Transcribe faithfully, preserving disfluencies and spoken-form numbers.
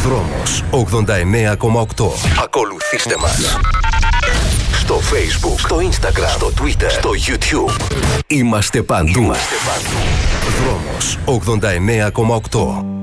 Δρόμος ογδόντα εννέα κόμμα οκτώ. Ακολουθήστε μας στο Facebook, στο Instagram, στο Twitter, στο YouTube. Είμαστε παντού. Είμαστε παντού. Δρόμος ογδόντα εννέα κόμμα οκτώ.